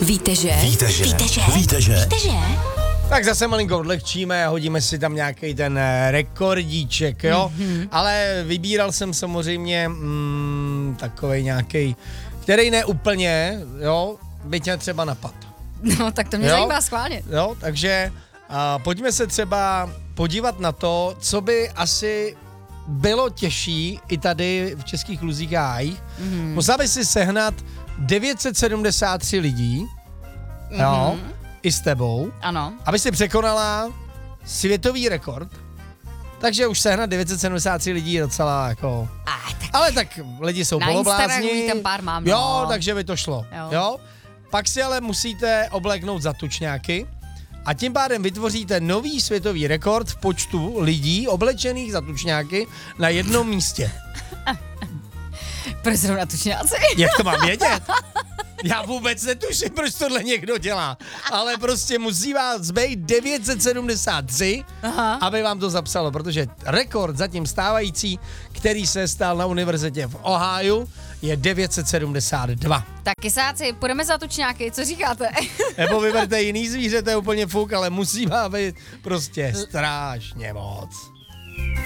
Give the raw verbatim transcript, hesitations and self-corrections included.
Víte, že? Víte, že? Víte, že? Víte, že? Víte, že? Tak zase malinko odlehčíme a hodíme si tam nějaký ten rekordíček, jo? Mm-hmm. Ale vybíral jsem samozřejmě mm, takovej nějaký, který ne úplně, jo? By tě třeba napad. No, tak to mě jo? zajímá schválně. Jo, takže a, pojďme se třeba podívat na to, co by asi bylo těžší i tady v Českých Luzích a Hájích. Mm-hmm. Musela by si sehnat devět set sedmdesát tři lidí, mm-hmm. jo? I s tebou, ano. aby si překonala světový rekord. Takže už sehnat devět set sedmdesát tři lidí je docela jako... Ah, tak Ale tak lidi jsou na poloblázni. Instagramu tam pár mám, no. Jo, takže by to šlo. Jo. Jo. Pak si ale musíte obleknout za tučňáky a tím pádem vytvoříte nový světový rekord v počtu lidí oblečených za tučňáky na jednom místě. Proč zrovna tučňáci? Jak to mám vědět? Já vůbec netuším, proč tohle někdo dělá. Ale prostě musí vás být devět set sedmdesát tři, aha. aby vám to zapsalo, protože rekord zatím stávající, který se stal na univerzitě v Ohiu, je devět set sedmdesát dva. Tak kysáci, půjdeme za tučňáky, co říkáte? Nebo vyberte jiný zvíře, to je úplně fuk, ale musí vám být prostě strašně moc.